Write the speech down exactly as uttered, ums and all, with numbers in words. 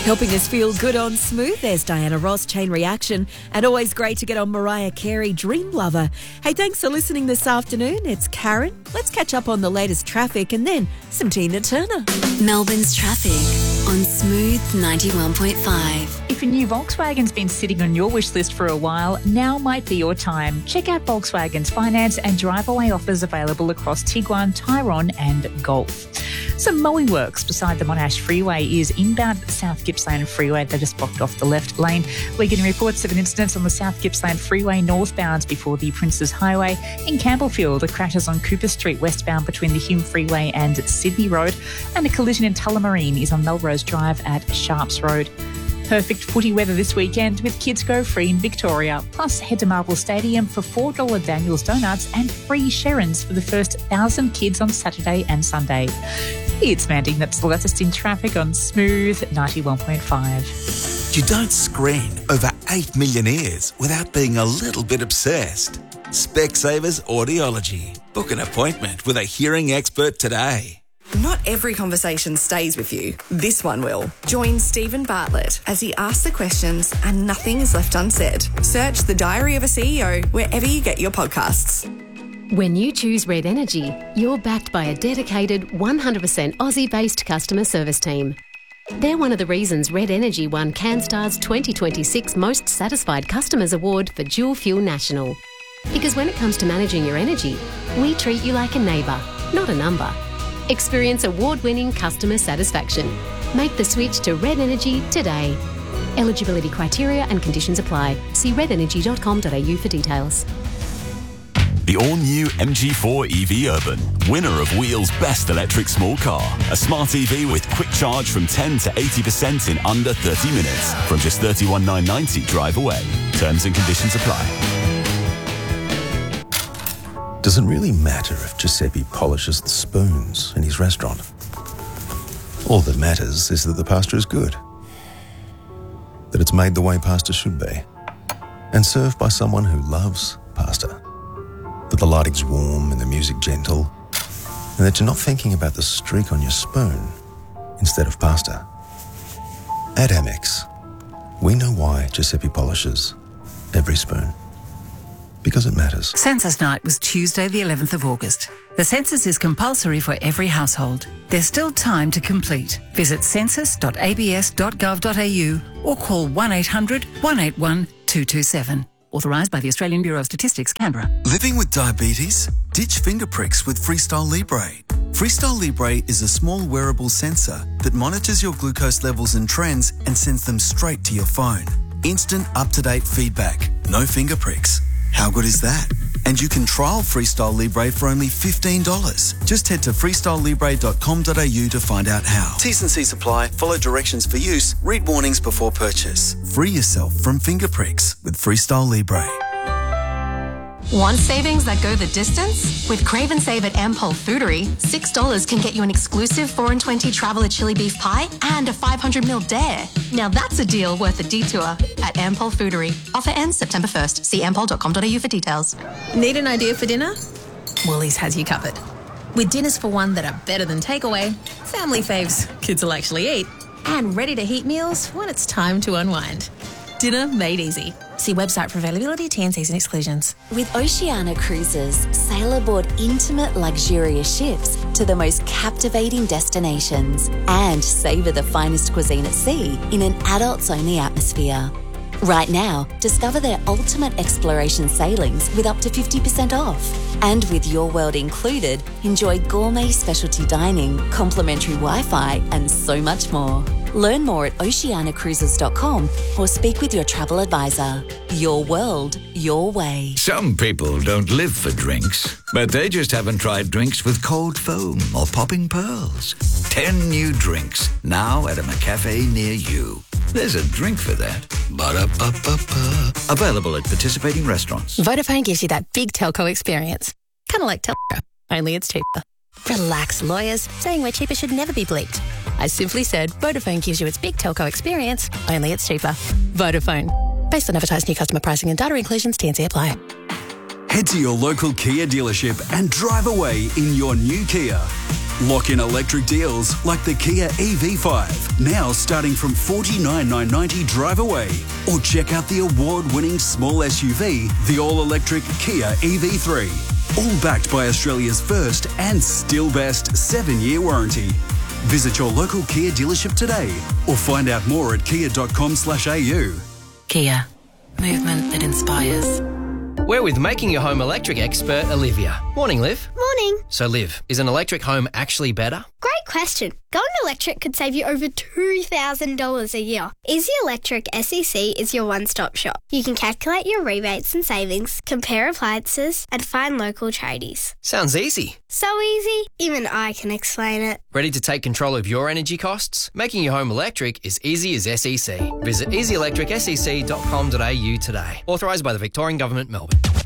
Helping us feel good on Smooth, there's Diana Ross, Chain Reaction, and always great to get on Mariah Carey, Dream Lover. Hey, thanks for listening this afternoon. It's Karen. Let's catch up on the latest traffic and then some Tina Turner. Melbourne's traffic on Smooth ninety-one point five. If a new Volkswagen's been sitting on your wish list for a while, now might be your time. Check out Volkswagen's finance and drive-away offers available across Tiguan, Tyrone and Golf. Some mowing works beside the Monash Freeway is inbound South Gippsland Freeway. They just blocked off the left lane. We're getting reports of an incident on the South Gippsland Freeway northbound before the Princes Highway. In Campbellfield, the crashes on Cooper Street westbound between the Hume Freeway and Sydney Road. And a collision in Tullamarine is on Melrose Drive at Sharps Road. Perfect footy weather this weekend with Kids Go Free in Victoria. Plus, head to Marvel Stadium for four dollars Daniel's Donuts and free Sherrins for the first one thousand kids on Saturday and Sunday. It's Mandy. That's the latest in traffic on Smooth ninety-one point five. You don't screen over eight million ears without being a little bit obsessed. Specsavers Audiology. Book an appointment with a hearing expert today. Not every conversation stays with you. This one will. Join Stephen Bartlett as he asks the questions and nothing is left unsaid. Search The Diary of a C E O wherever you get your podcasts. When you choose Red Energy, you're backed by a dedicated one hundred percent Aussie-based customer service team. They're one of the reasons Red Energy won CanStar's twenty twenty-six Most Satisfied Customers Award for Dual Fuel National. Because when it comes to managing your energy, we treat you like a neighbour, not a number. Experience award-winning customer satisfaction. Make the switch to Red Energy today. Eligibility criteria and conditions apply. See red energy dot com dot a u for details. The all-new M G four E V Urban, winner of Wheel's Best Electric Small Car. A smart E V with quick charge from ten to eighty percent in under thirty minutes. From just thirty-one thousand nine hundred ninety drive away. Terms and conditions apply. Does it really matter if Giuseppe polishes the spoons in his restaurant? All that matters is that the pasta is good, that it's made the way pasta should be, and served by someone who loves pasta, that the lighting's warm and the music gentle, and that you're not thinking about the streak on your spoon instead of pasta. At Amex, we know why Giuseppe polishes every spoon. Because it matters. Census Night was Tuesday the eleventh of August. The census is compulsory for every household. There's still time to complete. Visit census dot a b s dot gov dot a u or call one eight hundred, one eight one, two two seven. Authorised by the Australian Bureau of Statistics, Canberra. Living with diabetes? Ditch finger pricks with Freestyle Libre. Freestyle Libre is a small wearable sensor that monitors your glucose levels and trends and sends them straight to your phone. Instant up-to-date feedback. No finger pricks. How good is that? And you can trial Freestyle Libre for only fifteen dollars. Just head to freestyle libre dot com dot a u to find out how. T's and C's apply. Follow directions for use. Read warnings before purchase. Free yourself from finger pricks with Freestyle Libre. Want savings that go the distance? With Crave and Save at Ampol Foodery, six dollars can get you an exclusive four and twenty Traveller chili beef pie and a five hundred milliliter dare. Now that's a deal worth a detour at Ampol Foodery. Offer ends September first. See ampol dot com dot a u for details. Need an idea for dinner? Woolies has you covered. With dinners for one that are better than takeaway, family faves kids will actually eat, and ready-to-heat meals when it's time to unwind. Dinner made easy. See website for availability, T and Cs and exclusions. With Oceania Cruises, sail aboard intimate, luxurious ships to the most captivating destinations and savour the finest cuisine at sea in an adults-only atmosphere. Right now, discover their ultimate exploration sailings with up to fifty percent off. And with Your World included, enjoy gourmet specialty dining, complimentary Wi-Fi and so much more. Learn more at oceania cruises dot com or speak with your travel advisor. Your world, your way. Some people don't live for drinks, but they just haven't tried drinks with cold foam or popping pearls. Ten new drinks, now at a McCafe near you. There's a drink for that. Ba-da-ba-ba-ba. Available at participating restaurants. Vodafone gives you that big telco experience. Kind of like telco, only it's cheaper. Relax, lawyers. Saying we're cheaper should never be bleeped. I simply said Vodafone gives you its big telco experience, only it's cheaper. Vodafone. Based on advertised new customer pricing and data inclusions, T and C apply. Head to your local Kia dealership and drive away in your new Kia. Lock in electric deals like the Kia E V five, now starting from forty-nine thousand nine hundred ninety drive away. Or check out the award-winning small S U V, the all-electric Kia E V three. All backed by Australia's first and still best seven-year warranty. Visit your local Kia dealership today or find out more at kia dot com slash a u. Kia. Movement that inspires. We're with Making Your Home Electric expert Olivia. Morning, Liv. Morning. So, Liv, is an electric home actually better? Great question. Going electric could save you over two thousand dollars a year. Easy Electric S E C is your one-stop shop. You can calculate your rebates and savings, compare appliances, and find local tradies. Sounds easy. So easy, even I can explain it. Ready to take control of your energy costs? Making your home electric is easy as S E C. Visit easy electric s e c dot com dot a u today. Authorised by the Victorian Government, Melbourne.